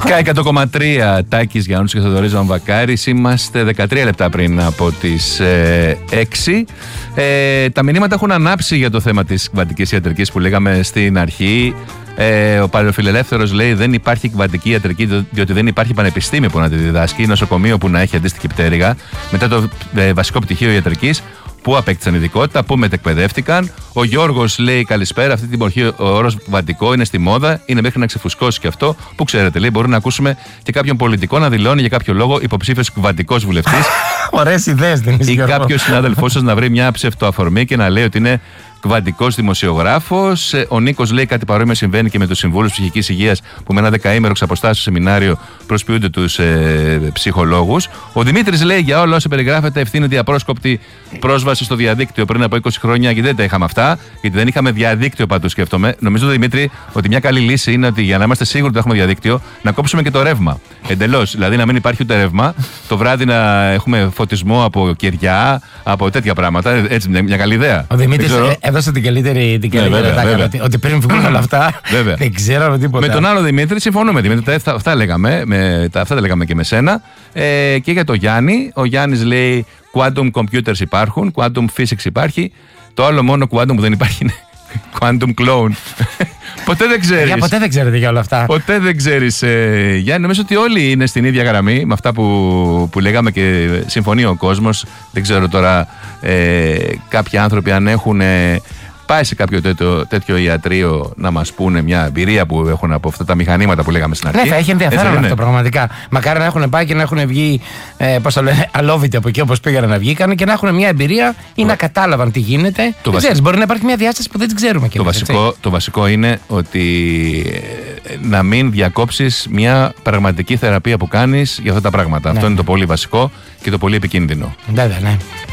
Sky 100,3 Τάκης Γιάννους και Θοδωρής Βαμβακάρης. Είμαστε 13 λεπτά πριν από τις 6. Τα μηνύματα έχουν ανάψει για το θέμα της κβαντικής ιατρικής που λέγαμε στην αρχή. Ο Παλαιοφιλελεύθερος λέει δεν υπάρχει κβαντική ιατρική διότι δεν υπάρχει πανεπιστήμιο που να τη διδάσκει, νοσοκομείο που να έχει αντίστοιχη πτέρυγα. Μετά το βασικό πτυχίο ιατρικής που απέκτησαν ειδικότητα, που μετεκπαιδεύτηκαν. Ο Γιώργος λέει καλησπέρα. Αυτή την εποχή ο όρος κβαντικό είναι στη μόδα, είναι μέχρι να ξεφουσκώσει και αυτό. Που ξέρετε, λέει, μπορούμε να ακούσουμε και κάποιον πολιτικό να δηλώνει για κάποιο λόγο υποψήφιος κβαντικός βουλευτής. Ωραίες ιδέες, δεν είναι? Ή κάποιος συνάδελφός σας να βρει μια ψευτοαφορμή και να λέει ότι είναι κβαντικός δημοσιογράφος. Ο Νίκος λέει κάτι παρόμοιο συμβαίνει και με τους συμβούλους ψυχικής υγείας που με ένα δεκαήμερο ξαποστάσιο στο σεμινάριο προσποιούνται τους ψυχολόγους. Ο Δημήτρης λέει για όλα όσα περιγράφεται ευθύνεται η απρόσκοπτη πρόσβαση στο διαδίκτυο πριν από 20 χρόνια και δεν τα είχαμε αυτά, γιατί δεν είχαμε διαδίκτυο παντού, σκέφτομαι. Νομίζω, Δημήτρη, ότι μια καλή λύση είναι ότι για να είμαστε σίγουροι ότι έχουμε διαδίκτυο, να κόψουμε και το ρεύμα. Εντελώς. Δηλαδή να μην υπάρχει ούτε ρεύμα, το βράδυ να έχουμε φωτισμό από κεριά, από τέτοια πράγματα. Έτσι, μια καλή ιδέα. Ο Δημήτρης έδωσε την καλύτερη ατάκα. Ότι πριν βγουν όλα αυτά, δεν ξέραμε τίποτα. Με τον άλλο Δημήτρη συμφωνούμε. Δημήτρη, αυτά τα λέγαμε και με σένα. Και για το Γιάννη. Ο Γιάννης λέει quantum computers υπάρχουν, quantum physics υπάρχει. Το άλλο μόνο quantum που δεν υπάρχει είναι quantum clone. Ποτέ δεν ξέρεις. Ποτέ δεν ξέρετε για όλα αυτά. Ποτέ δεν ξέρεις, Γιάννη. Νομίζω ότι όλοι είναι στην ίδια γραμμή με αυτά που λέγαμε και συμφωνεί ο κόσμος. Δεν ξέρω τώρα κάποιοι άνθρωποι αν έχουν πάει σε κάποιο τέτοιο ιατρείο να μας πούνε μια εμπειρία που έχουν από αυτά τα μηχανήματα που λέγαμε στην αρχή. Ναι, θα έχει ενδιαφέρον αυτό πραγματικά. Μακάρι να έχουν πάει και να έχουν βγει, πώς το λένε, αλόβητοι από εκεί όπως πήγανε να βγήκαν και να έχουν μια εμπειρία ή να κατάλαβαν τι γίνεται. Δεν ξέρεις, μπορεί να υπάρχει μια διάσταση που δεν την ξέρουμε κι εμείς. Το βασικό είναι ότι να μην διακόψεις μια πραγματική θεραπεία που κάνεις για αυτά τα πράγματα. Αυτό είναι το πολύ βασικό και το πολύ επικίνδυνο. Βέβαια, ναι.